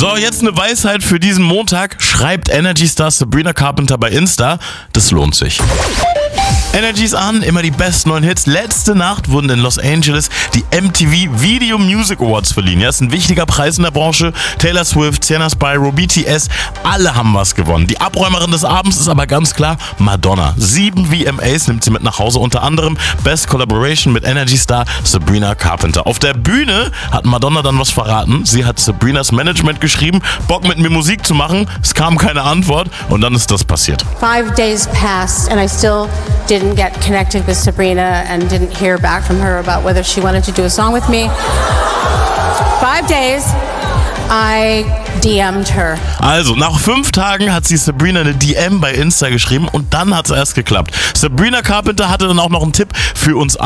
So, jetzt eine Weisheit für diesen Montag. Schreibt Energy Star Sabrina Carpenter bei Insta. Das lohnt sich. Energy ist an, immer die besten neuen Hits. Letzte Nacht wurden in Los Angeles die MTV Video Music Awards verliehen. Ja, ist ein wichtiger Preis in der Branche. Taylor Swift, Sienna Spyro, BTS, alle haben was gewonnen. Die Abräumerin des Abends ist aber ganz klar Madonna. 7 VMAs nimmt sie mit nach Hause, unter anderem Best Collaboration mit Energy Star Sabrina Carpenter. Auf der Bühne hat Madonna dann was verraten. Sie hat Sabrinas Management geschrieben, Bock mit mir Musik zu machen. Es kam keine Antwort und dann ist das passiert. 5 days passed and I still didn't get connected with Sabrina and didn't hear back from her about whether she wanted to do a song with me. 5 days, I DM'd her. Also, nach 5 Tagen hat sie Sabrina eine DM bei Insta geschrieben und dann hat es erst geklappt. Sabrina Carpenter hatte dann auch noch einen Tipp für uns